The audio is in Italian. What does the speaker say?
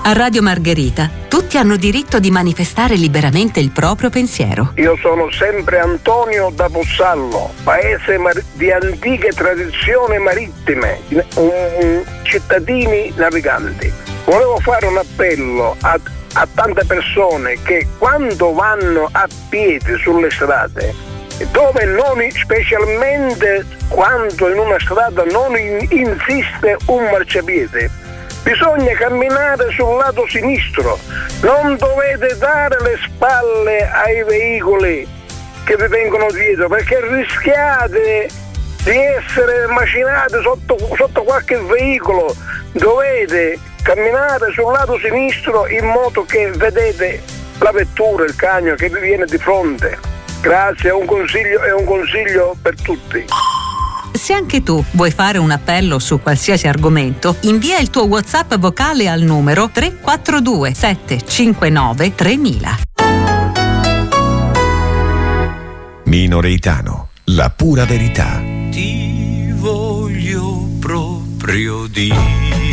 A Radio Margherita tutti hanno diritto di manifestare liberamente il proprio pensiero. Io sono sempre Antonio da Possallo, paese di antiche tradizioni marittime, cittadini naviganti. Volevo fare un appello a tante persone che quando vanno a piedi sulle strade, dove specialmente quando in una strada non insiste un marciapiede, bisogna camminare sul lato sinistro, non dovete dare le spalle ai veicoli che vi vengono dietro, perché rischiate di essere macinati sotto qualche veicolo. Dovete camminare sul lato sinistro in modo che vedete la vettura, il camion che vi viene di fronte. Grazie, è un consiglio per tutti. Se anche tu vuoi fare un appello su qualsiasi argomento, invia il tuo WhatsApp vocale al numero 342 759 3000. Minoreitano, la pura verità. Ti voglio proprio dire